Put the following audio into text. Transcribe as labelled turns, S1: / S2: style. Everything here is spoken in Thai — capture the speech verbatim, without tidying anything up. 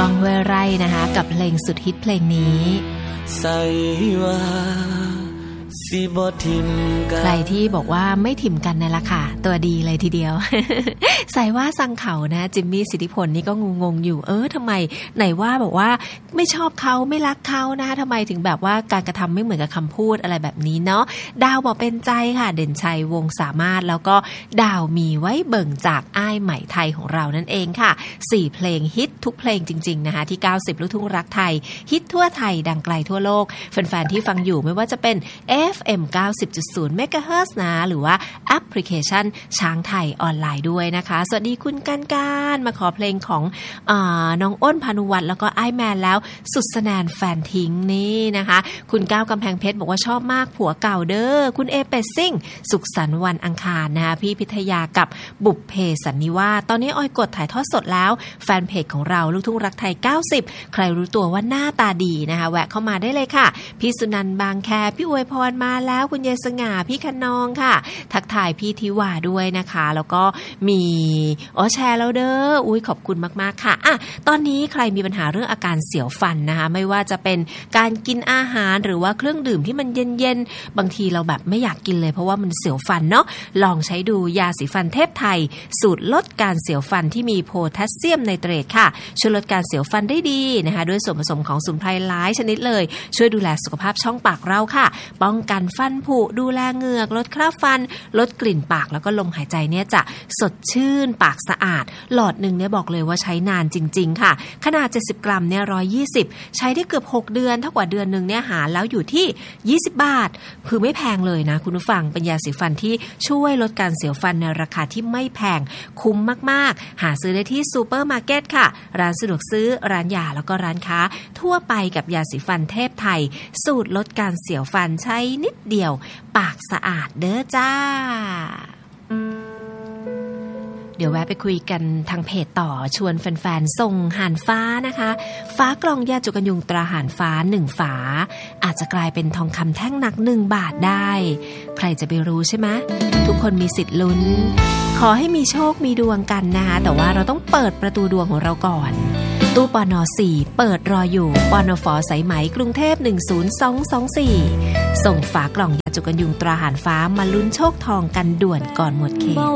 S1: องห้วยไร่นะคะกับเพลงสุดฮิตเพลงนี้
S2: ใส่ว่าสิบ่ทิมกัน
S1: ใครที่บอกว่าไม่ทิมกันนั่นละค่ะตัวดีเลยทีเดียว ใส่ว่าสังเขานะจิมมี่สิทธิพลนี่ก็งงๆอยู่เออทำไมไหนว่าบอกว่าไม่ชอบเขาไม่รักเขานะคะทำไมถึงแบบว่าการกระทำไม่เหมือนกับคำพูดอะไรแบบนี้เนาะดาวบอกเป็นใจค่ะเด่นชัยวงสามารถแล้วก็ดาวมีไว้เบิ่งจากอ้ายใหม่ไทยของเรานั่นเองค่ะสี่เพลงฮิตทุกเพลงจริงๆนะคะที่เก้าสิบลูกทุ่งรักไทยฮิตทั่วไทยดังไกลทั่วโลกแฟนๆที่ฟังอยู่ไม่ว่าจะเป็น เอฟ เอ็ม เก้าสิบจุดศูนย์ เมกะเฮิรตซ์นะหรือว่าแอปพลิเคชันช้างไทยออนไลน์ด้วยนะคะสวัสดีคุณการการมาขอเพลงของเอ่อน้องอ้นพานุวัฒน์แล้วก็ไอแมนแล้วสุดสนานแฟนทิ้งนี่นะคะคุณก้าวกำแพงเพชรบอกว่าชอบมากผัวเก่าเด้อคุณเอเปซซิ่งสุขสันต์วันอังคารนะคะพี่พิทยากับบุพเพสันนิวาสตอนนี้ออยกดถ่ายทอดสดแล้วแฟนเพจของเราลูกทุ่งรักไทยเก้าสิบใครรู้ตัวว่าหน้าตาดีนะคะแวะเข้ามาได้เลยค่ะพี่สุนันท์บางแคพี่อวยพรมาแล้วคุณเยสง่าพี่คะนองค่ะทักทายพี่ทิวาด้วยนะคะแล้วก็มีอ๋อแชร์แล้วเด้ออุ้ยขอบคุณมากๆค่ะอ่ะตอนนี้ใครมีปัญหาเรื่องอาการเสียวฟันนะคะไม่ว่าจะเป็นการกินอาหารหรือว่าเครื่องดื่มที่มันเย็นๆบางทีเราแบบไม่อยากกินเลยเพราะว่ามันเสียวฟันเนาะลองใช้ดูยาสีฟันเทพไทยสูตรลดการเสียวฟันที่มีโพแทสเซียมไนเตรตค่ะช่วยลดการเสียวฟันได้ดีนะคะด้วยส่วนผสมของสมุนไพรหลายชนิดเลยช่วยดูแลสุขภาพช่องปากเราค่ะป้องกันฟันผุดูแลเหงือกลดคราบฟันลดกลิ่นปากแล้วก็ลมหายใจเนี่ยจะสดชื่นปากสะอาดหลอดหนึ่งเนี่ยบอกเลยว่าใช้นานจริงๆค่ะขนาดเจ็ดสิบกรัมเนี่ยหนึ่งร้อยยี่สิบใช้ได้เกือบหกเดือนเท่ากับเดือนนึงเนี่ยหาแล้วอยู่ที่ยี่สิบบาทคือไม่แพงเลยนะคุณผู้ฟังเป็นยาสีฟันที่ช่วยลดการเสียวฟันในราคาที่ไม่แพงคุ้มมากๆหาซื้อได้ที่ซูเปอร์มาร์เก็ตค่ะร้านสะดวกซื้อร้านยาแล้วก็ร้านค้าทั่วไปกับยาสีฟันเทพไทยสูตรลดการเสียวฟันใช้นิดเดียวปากสะอาดเด้อจ้าเดี๋ยวแวะไปคุยกันทางเพจต่อชวนแฟนๆส่งห่านฟ้านะคะฟ้ากล่องยาจุกันยุงตราห่านฟ้าหนึ่งฝาอาจจะกลายเป็นทองคำแท่งหนักหนึ่งบาทได้ใครจะไปรู้ใช่ไหมทุกคนมีสิทธิ์ลุ้นขอให้มีโชคมีดวงกันนะคะแต่ว่าเราต้องเปิดประตูดวงของเราก่อนตู้ปน.สี่เปิดรออยู่ปนฟ.สายไหมกรุงเทพหนึ่งศูนย์สองสองสี่ส่งฝากล่องยาจุกันยุงตราห่านฟ้ามาลุ้นโชคทองกันด่วนก่อนหมดเขต